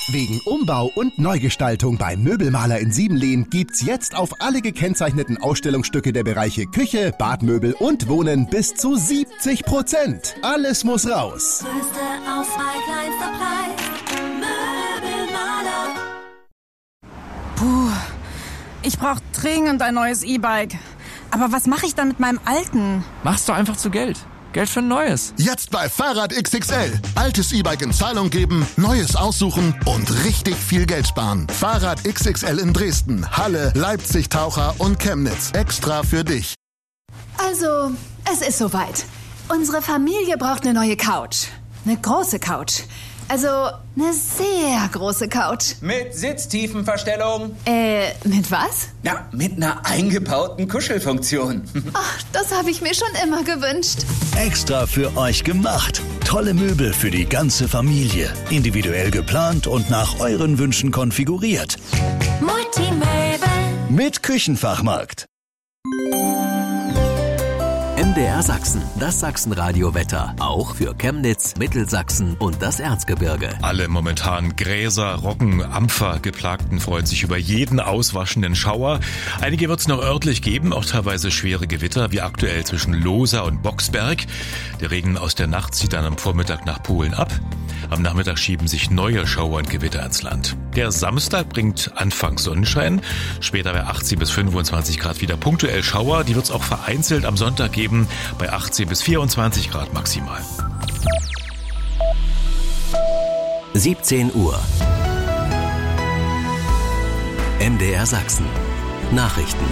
Wegen Umbau und Neugestaltung beim Möbelmaler in Siebenlehn gibt's jetzt auf alle gekennzeichneten Ausstellungsstücke der Bereiche Küche, Badmöbel und Wohnen bis zu 70%. Alles muss raus. Größte Auswahl, kleinster Preis. Möbelmaler. Puh, ich brauche dringend ein neues E-Bike. Aber was mache ich dann mit meinem alten? Mach's doch einfach zu Geld. Geld für ein neues. Jetzt bei Fahrrad XXL. Altes E-Bike in Zahlung geben, neues aussuchen und richtig viel Geld sparen. Fahrrad XXL in Dresden, Halle, Leipzig, Taucher und Chemnitz. Extra für dich. Also, es ist soweit. Unsere Familie braucht eine neue Couch. Eine große Couch. Also, eine sehr große Couch. Mit Sitztiefenverstellung. Mit was? Ja, mit einer eingebauten Kuschelfunktion. Ach, das habe ich mir schon immer gewünscht. Extra für euch gemacht. Tolle Möbel für die ganze Familie. Individuell geplant und nach euren Wünschen konfiguriert. Multimöbel. Mit Küchenfachmarkt. MDR Sachsen, das Sachsenradio-Wetter. Auch für Chemnitz, Mittelsachsen und das Erzgebirge. Alle momentan Gräser, Roggen, Ampfer geplagten freuen sich über jeden auswaschenden Schauer. Einige wird es noch örtlich geben, auch teilweise schwere Gewitter, wie aktuell zwischen Lohsa und Boxberg. Der Regen aus der Nacht zieht dann am Vormittag nach Polen ab. Am Nachmittag schieben sich neue Schauer und Gewitter ins Land. Der Samstag bringt anfangs Sonnenschein, später bei 18 bis 25 Grad wieder punktuell Schauer. Die wird es auch vereinzelt am Sonntag geben, bei 18 bis 24 Grad maximal. 17 Uhr. MDR Sachsen. Nachrichten.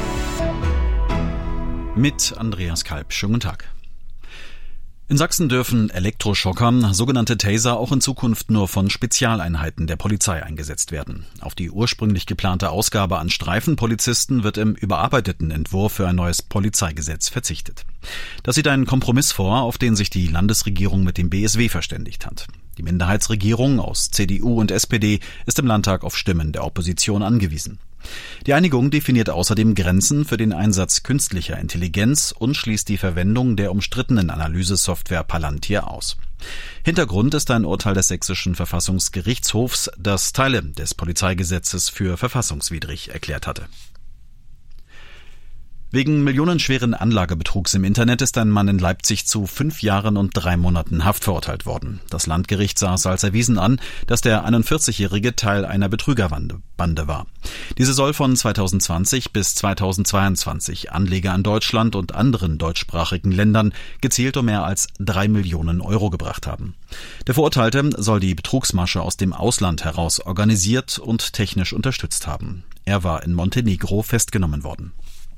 Mit Andreas Kalb. Schönen guten Tag. In Sachsen dürfen Elektroschocker, sogenannte Taser, auch in Zukunft nur von Spezialeinheiten der Polizei eingesetzt werden. Auf die ursprünglich geplante Ausgabe an Streifenpolizisten wird im überarbeiteten Entwurf für ein neues Polizeigesetz verzichtet. Das sieht einen Kompromiss vor, auf den sich die Landesregierung mit dem BSW verständigt hat. Die Minderheitsregierung aus CDU und SPD ist im Landtag auf Stimmen der Opposition angewiesen. Die Einigung definiert außerdem Grenzen für den Einsatz künstlicher Intelligenz und schließt die Verwendung der umstrittenen Analysesoftware Palantir aus. Hintergrund ist ein Urteil des Sächsischen Verfassungsgerichtshofs, das Teile des Polizeigesetzes für verfassungswidrig erklärt hatte. Wegen millionenschweren Anlagebetrugs im Internet ist ein Mann in Leipzig zu 5 Jahren und 3 Monaten Haft verurteilt worden. Das Landgericht sah es als erwiesen an, dass der 41-Jährige Teil einer Betrügerbande war. Diese soll von 2020 bis 2022 Anleger in Deutschland und anderen deutschsprachigen Ländern gezielt um mehr als 3 Millionen Euro gebracht haben. Der Verurteilte soll die Betrugsmasche aus dem Ausland heraus organisiert und technisch unterstützt haben. Er war in Montenegro festgenommen worden.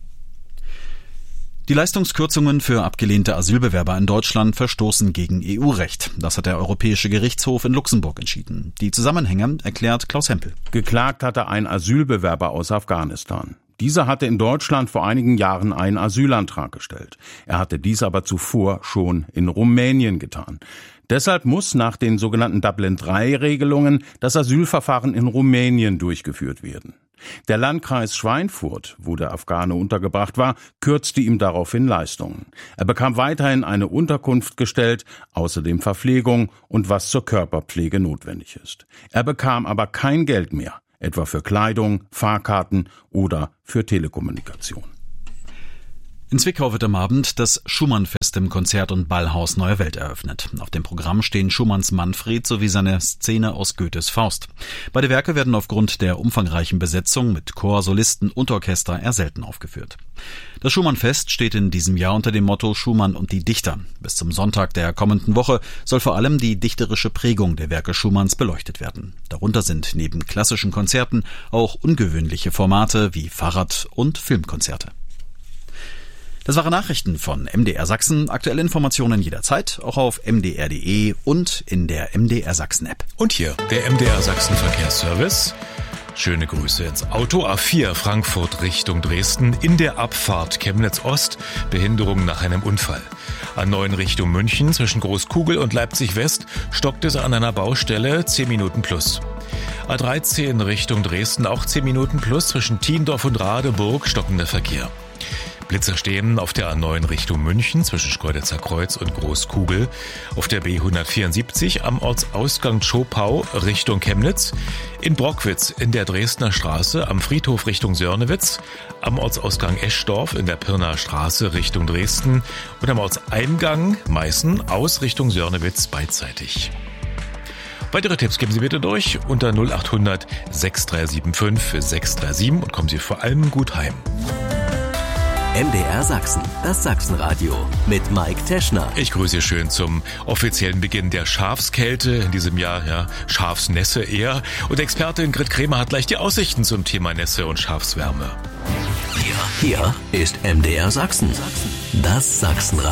Die Leistungskürzungen für abgelehnte Asylbewerber in Deutschland verstoßen gegen EU-Recht. Das hat der Europäische Gerichtshof in Luxemburg entschieden. Die Zusammenhänge erklärt Klaus Hempel. Geklagt hatte ein Asylbewerber aus Afghanistan. Dieser hatte in Deutschland vor einigen Jahren einen Asylantrag gestellt. Er hatte dies aber zuvor schon in Rumänien getan. Deshalb muss nach den sogenannten Dublin-III-Regelungen das Asylverfahren in Rumänien durchgeführt werden. Der Landkreis Schweinfurt, wo der Afghane untergebracht war, kürzte ihm daraufhin Leistungen. Er bekam weiterhin eine Unterkunft gestellt, außerdem Verpflegung und was zur Körperpflege notwendig ist. Er bekam aber kein Geld mehr, etwa für Kleidung, Fahrkarten oder für Telekommunikation. In Zwickau wird am Abend das Schumann-Fest im Konzert- und Ballhaus Neue Welt eröffnet. Auf dem Programm stehen Schumanns Manfred sowie seine Szene aus Goethes Faust. Beide Werke werden aufgrund der umfangreichen Besetzung mit Chor, Solisten und Orchester eher selten aufgeführt. Das Schumann-Fest steht in diesem Jahr unter dem Motto Schumann und die Dichter. Bis zum Sonntag der kommenden Woche soll vor allem die dichterische Prägung der Werke Schumanns beleuchtet werden. Darunter sind neben klassischen Konzerten auch ungewöhnliche Formate wie Fahrrad- und Filmkonzerte. Das waren Nachrichten von MDR Sachsen. Aktuelle Informationen jederzeit, auch auf mdr.de und in der MDR Sachsen App. Und hier der MDR Sachsen Verkehrsservice. Schöne Grüße ins Auto. A4 Frankfurt Richtung Dresden. In der Abfahrt Chemnitz Ost. Behinderung nach einem Unfall. A9 Richtung München zwischen Großkugel und Leipzig West stockt es an einer Baustelle 10 Minuten plus. A13 Richtung Dresden auch 10 Minuten plus zwischen Thiendorf und Radeburg stockender Verkehr. Blitzer stehen auf der A9 Richtung München zwischen Schkeuditzer Kreuz und Großkugel, auf der B174 am Ortsausgang Zschopau Richtung Chemnitz, in Brockwitz in der Dresdner Straße am Friedhof Richtung Sörnewitz, am Ortsausgang Eschdorf in der Pirnaer Straße Richtung Dresden und am Ortseingang Meißen aus Richtung Sörnewitz beidseitig. Weitere Tipps geben Sie bitte durch unter 0800 6375 637 und kommen Sie vor allem gut heim. MDR Sachsen, das Sachsenradio mit Mike Teschner. Ich grüße Sie schön zum offiziellen Beginn der Schafskälte in diesem Jahr, Schafsnässe eher. Und Expertin Grit Kremer hat gleich die Aussichten zum Thema Nässe und Schafswärme. Hier ist MDR Sachsen, das Sachsenradio.